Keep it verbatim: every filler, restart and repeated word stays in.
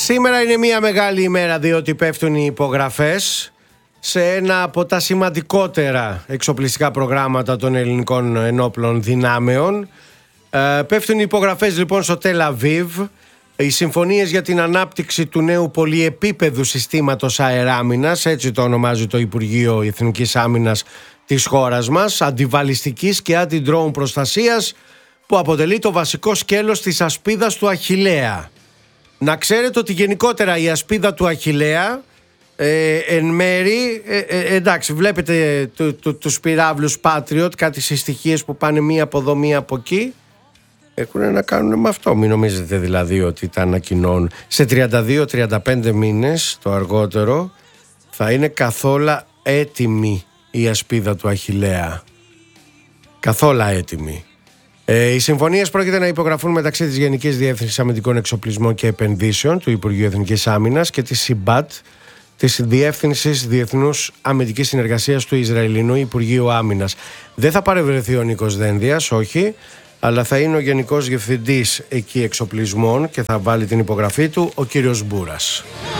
Σήμερα είναι μια μεγάλη ημέρα, διότι πέφτουν οι υπογραφές σε ένα από τα σημαντικότερα εξοπλιστικά προγράμματα των ελληνικών ενόπλων δυνάμεων. Ε, πέφτουν οι υπογραφές λοιπόν στο Τελ Αβίβ. Οι συμφωνίες για την ανάπτυξη του νέου πολυεπίπεδου συστήματος αεράμινας, έτσι το ονομάζει το Υπουργείο Εθνικής Άμυνας της χώρας μας, αντιβαλιστικής και αντι-drone προστασίας, που αποτελεί το βασικό σκέλος της ασπίδας του Αχιλλέα. Να ξέρετε ότι γενικότερα η ασπίδα του Αχιλλέα ε, εν μέρη, ε, ε, εντάξει, βλέπετε του, του, τους πυράβλους Patriot, κάτι συστοιχίες που πάνε μία από εδώ μία από εκεί, έχουν να κάνουν με αυτό. Μην νομίζετε δηλαδή ότι τα ανακοινώνουν. Σε τριάντα δύο τριάντα πέντε μήνες το αργότερο θα είναι καθόλου έτοιμη η ασπίδα του Αχιλλέα. Καθόλου έτοιμη. Ε, οι συμφωνίες πρόκειται να υπογραφούν μεταξύ της Γενικής Διεύθυνσης Αμυντικών Εξοπλισμών και Επενδύσεων του Υπουργείου Εθνικής Άμυνας και της ΣΥΜΠΑΤ, της Διεύθυνσης Διεθνούς Αμυντικής Συνεργασίας του Ισραηλινού Υπουργείου Άμυνας. Δεν θα παρευρεθεί ο Νίκος Δένδιας, όχι, αλλά θα είναι ο Γενικός Διευθυντής εκεί εξοπλισμών και θα βάλει την υπογραφή του ο κύριος Μπούρας.